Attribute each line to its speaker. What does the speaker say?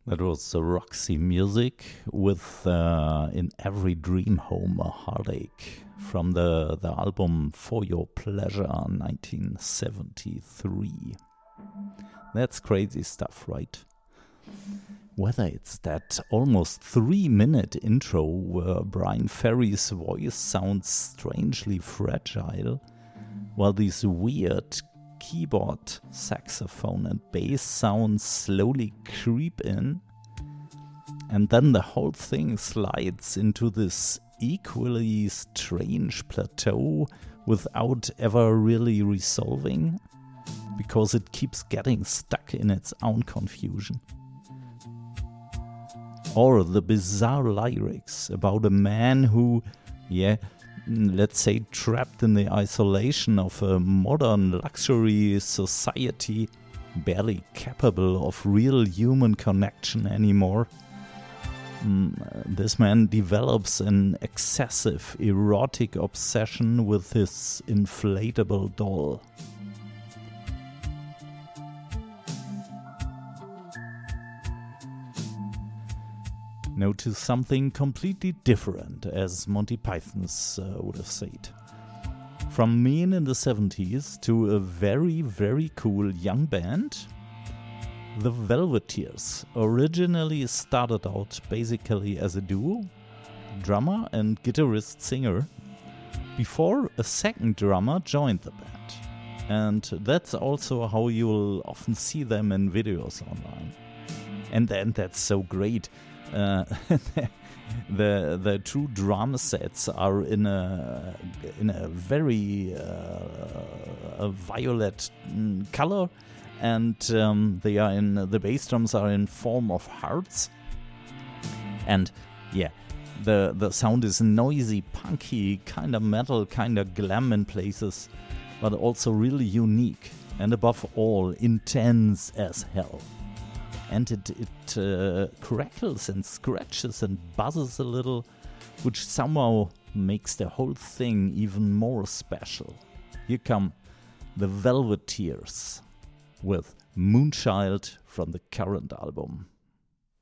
Speaker 1: That was the Roxy Music with In Every Dream Home a Heartache from the album For Your Pleasure 1973. That's crazy stuff, right? Whether it's that almost 3-minute intro where Bryan Ferry's voice sounds strangely fragile, while these weird keyboard, saxophone and bass sounds slowly creep in, and then the whole thing slides into this equally strange plateau without ever really resolving, because it keeps getting stuck in its own confusion. Or the bizarre lyrics about a man who, let's say, trapped in the isolation of a modern luxury society, barely capable of real human connection anymore. This man develops an excessive erotic obsession with his inflatable doll. Now to something completely different, as Monty Pythons would have said. From Mean in the 70s to a very, very cool young band, the Velveteers originally started out basically as a duo, drummer and guitarist-singer, before a second drummer joined the band. And that's also how you'll often see them in videos online. And then that's so great. The two drum sets are in a very violet color, and they are the bass drums are in form of hearts, and the sound is noisy, punky, kind of metal, kind of glam in places, but also really unique and above all intense as hell. And it crackles and scratches and buzzes a little, which somehow makes the whole thing even more special. Here come the Velveteers with Moonchild from the current album.